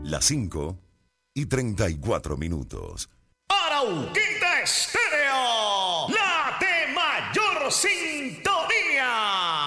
Las 5:34. Arauquita Estéreo, la de mayor sintonía.